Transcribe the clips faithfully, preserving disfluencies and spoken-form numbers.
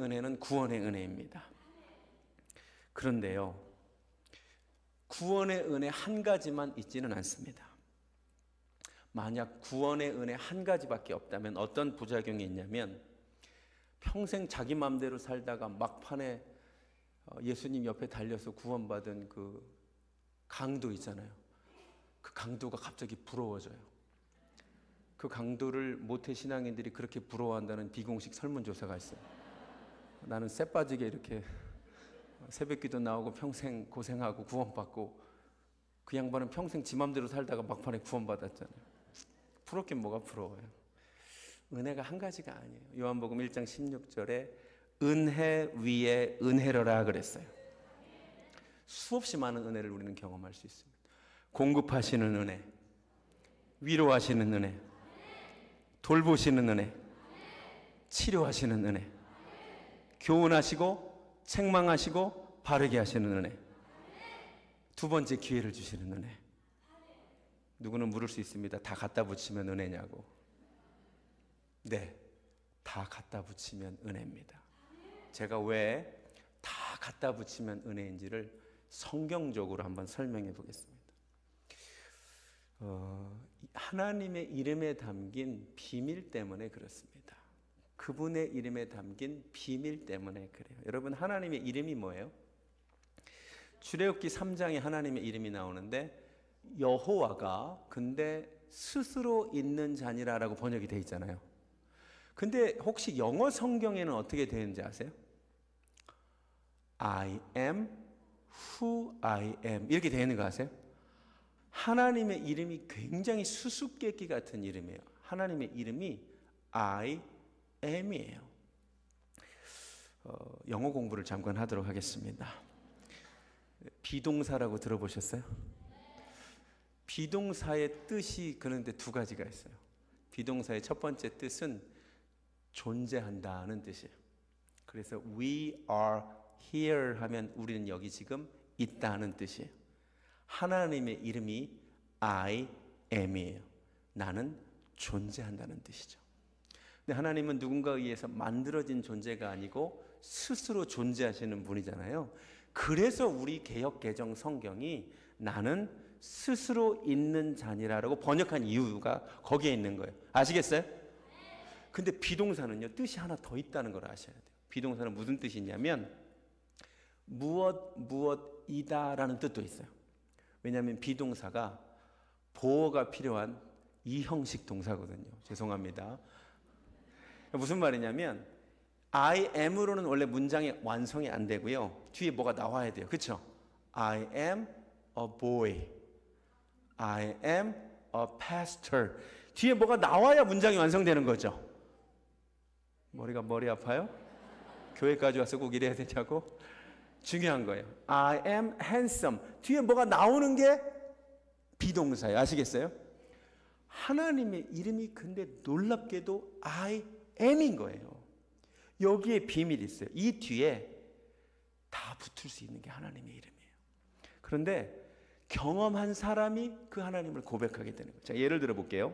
은혜는 구원의 은혜입니다. 그런데요, 구원의 은혜 한 가지만 있지는 않습니다. 만약 구원의 은혜 한 가지밖에 없다면 어떤 부작용이 있냐면, 평생 자기 마음대로 살다가 막판에 예수님 옆에 달려서 구원받은 그 강도 있잖아요. 그 강도가 갑자기 부러워져요. 그 강도를 모태신앙인들이 그렇게 부러워한다는 비공식 설문조사가 있어요. 나는 쇠 빠지게 이렇게 새벽기도 나오고 평생 고생하고 구원받고, 그 양반은 평생 지 맘대로 살다가 막판에 구원받았잖아요. 부럽긴 뭐가 부러워요. 은혜가 한 가지가 아니에요. 요한복음 일 장 십육 절에 은혜 위에 은혜로라 그랬어요. 수없이 많은 은혜를 우리는 경험할 수 있습니다. 공급하시는 은혜, 위로하시는 은혜, 돌보시는 은혜, 치료하시는 은혜, 교훈하시고 책망하시고 바르게 하시는 은혜, 두 번째 기회를 주시는 은혜. 누구는 물을 수 있습니다. 다 갖다 붙이면 은혜냐고. 네, 다 갖다 붙이면 은혜입니다. 제가 왜 다 갖다 붙이면 은혜인지를 성경적으로 한번 설명해 보겠습니다. 어, 하나님의 이름에 담긴 비밀 때문에 그렇습니다. 그분의 이름에 담긴 비밀 때문에 그래요. 여러분, 하나님의 이름이 뭐예요? 출애굽기 삼 장에 하나님의 이름이 나오는데, 여호와가 근데 스스로 있는 자니라라고 번역이 되어 있잖아요. 근데 혹시 영어 성경에는 어떻게 되는지 아세요? I am who I am 이렇게 되어 있는 거 아세요? 하나님의 이름이 굉장히 수수께끼 같은 이름이에요. 하나님의 이름이 I am이에요. 어, 영어 공부를 잠깐 하도록 하겠습니다. 비동사라고 들어보셨어요? 비동사의 뜻이 그런데 두 가지가 있어요. 비동사의 첫 번째 뜻은 존재한다는 뜻이에요. 그래서 we are here 하면 우리는 여기 지금 있다는 뜻이에요. 하나님의 이름이 I am이에요. 나는 존재한다는 뜻이죠. 근데 하나님은 누군가에 의해서 만들어진 존재가 아니고 스스로 존재하시는 분이잖아요. 그래서 우리 개역 개정 성경이 나는 스스로 있는 자니라라고 번역한 이유가 거기에 있는 거예요. 아시겠어요? 근데 비동사는요, 뜻이 하나 더 있다는 걸 아셔야 돼요. 비동사는 무슨 뜻이냐면 무엇 무엇이다 라는 뜻도 있어요. 왜냐하면 비동사가 보어가 필요한 이형식 동사거든요. 죄송합니다. 무슨 말이냐면 I am으로는 원래 문장이 완성이 안 되고요, 뒤에 뭐가 나와야 돼요. 그렇죠? I am a boy, I am a pastor. 뒤에 뭐가 나와야 문장이 완성되는 거죠. 머리가 머리 아파요? 교회까지 와서 꼭 이래야 되냐고? 중요한 거예요. I am handsome. 뒤에 뭐가 나오는 게 비동사예요. 아시겠어요? 하나님의 이름이 근데 놀랍게도 I am인 거예요. 여기에 비밀이 있어요. 이 뒤에 다 붙을 수 있는 게 하나님의 이름이에요. 그런데 경험한 사람이 그 하나님을 고백하게 되는 거예요. 자, 예를 들어 볼게요.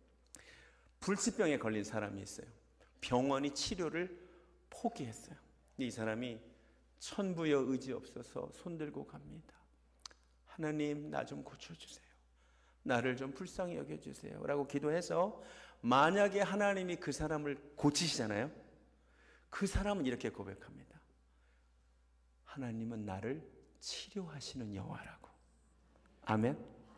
불치병에 걸린 사람이 있어요. 병원이 치료를 포기했어요. 이 사람이 천부여 의지 없어서 손들고 갑니다. 하나님, 나 좀 고쳐주세요. 나를 좀 불쌍히 여겨주세요 라고 기도해서, 만약에 하나님이 그 사람을 고치시잖아요. 그 사람은 이렇게 고백합니다. 하나님은 나를 치료하시는 여호와라고. 아멘.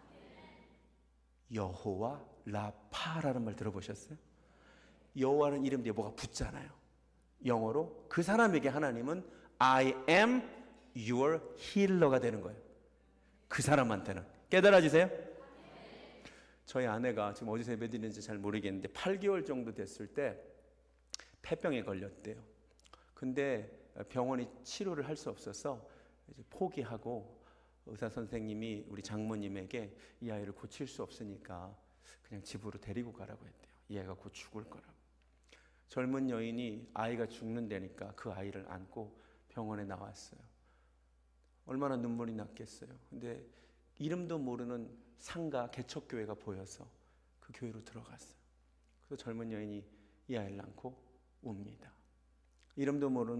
여호와 라파라는 말 들어보셨어요? 여호와는 이름 뒤에 뭐가 붙잖아요. 영어로 그 사람에게 하나님은 I am your healer가 되는 거예요. 그 사람한테는. 깨달아지세요? 저희 아내가 지금 어디서 예배드리는지 잘 모르겠는데 팔 개월 정도 됐을 때 폐병에 걸렸대요. 근데 병원이 치료를 할 수 없어서 이제 포기하고, 의사 선생님이 우리 장모님에게 이 아이를 고칠 수 없으니까 그냥 집으로 데리고 가라고 했대요. 이 아이가 곧 죽을 거라고. 젊은 여인이 아이가 죽는다니까 그 아이를 안고 병원에 나왔어요. 얼마나 눈물이 났겠어요. 근데 이름도 모르는 상가 개척교회가 보여서 그 교회로 들어갔어요. 그래서 젊은 여인이 이 아이를 안고 웁니다. 이름도 모르는